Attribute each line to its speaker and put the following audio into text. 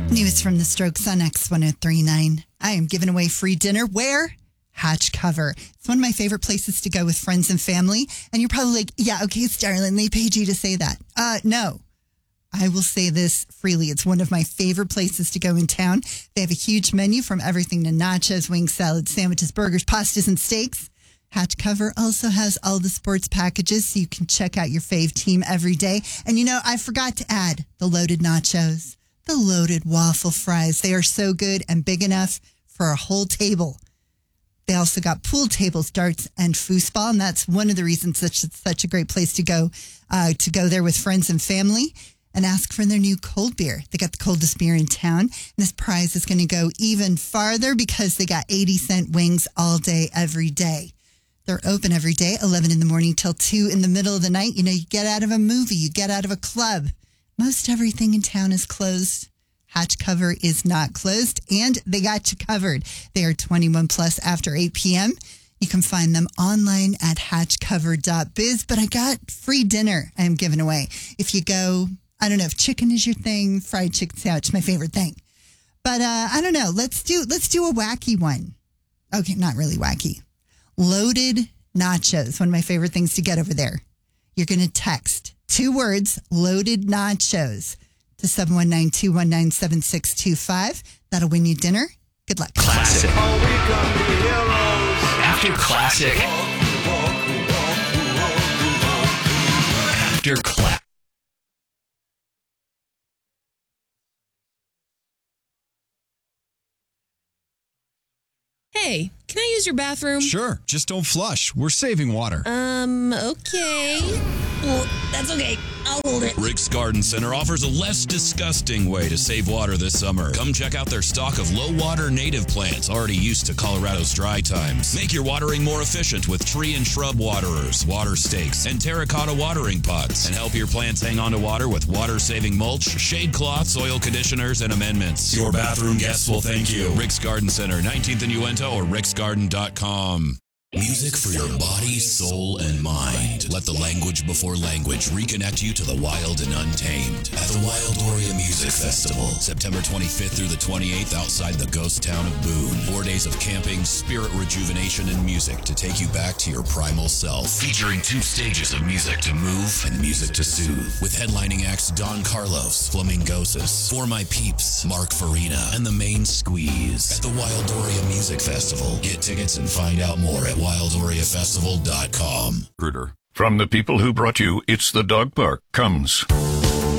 Speaker 1: News from the Strokes on X1039. I am giving away free dinner. Where? Hatch Cover. It's one of my favorite places to go with friends and family. And you're probably like, yeah, okay, Starlin, they paid you to say that. No. I will say this freely. It's one of my favorite places to go in town. They have a huge menu from everything to nachos, wings, salads, sandwiches, burgers, pastas, and steaks. Hatch Cover also has all the sports packages so you can check out your fave team every day. And I forgot to add the loaded nachos, the loaded waffle fries. They are so good and big enough for a whole table. They also got pool tables, darts, and foosball. And that's one of the reasons it's such a great place to go there with friends and family. And ask for their new cold beer. They got the coldest beer in town. And this prize is going to go even farther because they got 80-cent wings all day, every day. They're open every day, 11 in the morning till 2 in the middle of the night. You get out of a movie, you get out of a club. Most everything in town is closed. Hatch Cover is not closed, and they got you covered. They are 21 plus after 8 p.m. You can find them online at hatchcover.biz. But I got free dinner I'm giving away. If you go... I don't know if chicken is your thing. Fried chicken sandwich, my favorite thing. But I don't know. Let's do a wacky one. Okay, not really wacky. Loaded nachos, one of my favorite things to get over there. You're going to text 2 words, loaded nachos, to 719-219-7625. That'll win you dinner. Good luck.
Speaker 2: Classic. After classic. After classic.
Speaker 3: Hey, can I use your bathroom?
Speaker 4: Sure, just don't flush. We're saving water.
Speaker 3: Okay. Well, that's okay. I'll hold it.
Speaker 5: Rick's Garden Center offers a less disgusting way to save water this summer. Come check out their stock of low-water native plants already used to Colorado's dry times. Make your watering more efficient with tree and shrub waterers, water stakes, and terracotta watering pots. And help your plants hang on to water with water-saving mulch, shade cloths, soil conditioners, and amendments. Your bathroom guests will thank you. Rick's Garden Center, 19th and Uinta, or ricksgarden.com. Music for your body, soul, and mind. Let the language before language reconnect you to the wild and untamed at the Wildoria Music Festival, September 25th through the 28th outside the ghost town of Boone. 4 days of camping, spirit rejuvenation, and music to take you back to your primal self. Featuring 2 stages of music to move and music to soothe. With headlining acts Don Carlos, Flamingosis, For My Peeps, Mark Farina, and The Main Squeeze. At the Wildoria Music Festival. Get tickets and find out more at WildoriaFestival.com.
Speaker 6: From the people who brought you It's the Dog Park comes